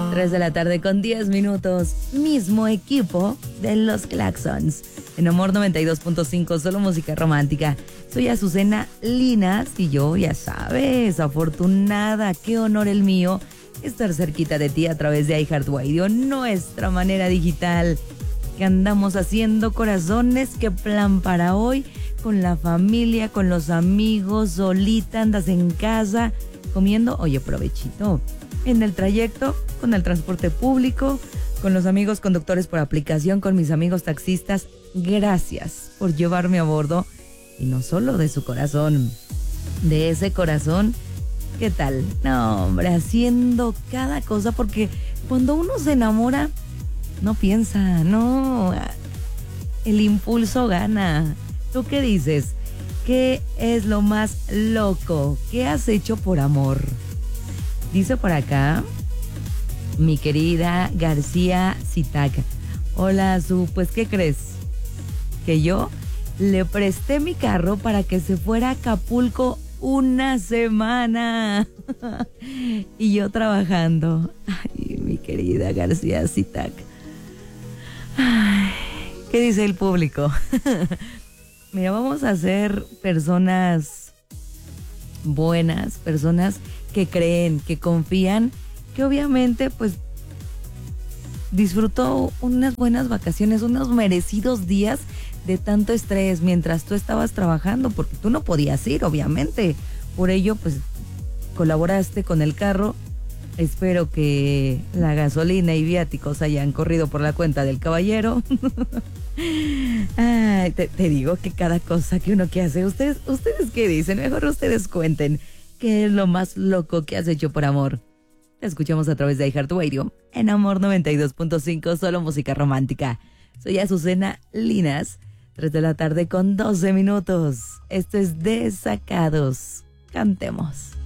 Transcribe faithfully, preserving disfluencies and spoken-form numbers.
tres de la tarde con diez minutos. Mismo equipo de los Claxons. En Amor noventa y dos punto cinco, solo música romántica. Soy Azucena Linas y yo, ya sabes, afortunada, qué honor el mío estar cerquita de ti a través de iHeartRadio, nuestra manera digital. Que andamos haciendo, corazones, qué plan para hoy, con la familia, con los amigos, solita, andas en casa, comiendo, oye, provechito, en el trayecto, con el transporte público, con los amigos conductores por aplicación, con mis amigos taxistas, gracias por llevarme a bordo, y no solo de su corazón, de ese corazón, ¿qué tal? No, hombre, haciendo cada cosa, porque cuando uno se enamora, no piensa, no, el impulso gana. ¿Tú qué dices? ¿Qué es lo más loco que has hecho por amor? Dice por acá mi querida García Zitaca. Hola, Su, pues ¿qué crees? Que yo le presté mi carro para que se fuera a Acapulco una semana. Y yo trabajando. Ay, mi querida García Zitaca. Ay, ¿qué dice el público? Mira, vamos a ser personas buenas, personas que creen, que confían, que obviamente pues disfrutó unas buenas vacaciones, unos merecidos días de tanto estrés mientras tú estabas trabajando, porque tú no podías ir, obviamente. Por ello, pues colaboraste con el carro. Espero que la gasolina y viáticos hayan corrido por la cuenta del caballero. Ay, te, te digo que cada cosa que uno que hace, ustedes, ustedes qué dicen, mejor ustedes cuenten qué es lo más loco que has hecho por amor. Te escuchamos a través de iHeartRadio en Amor noventa y dos punto cinco, solo música romántica. Soy Azucena Linas, tres de la tarde con doce minutos. Esto es Desacados. Cantemos.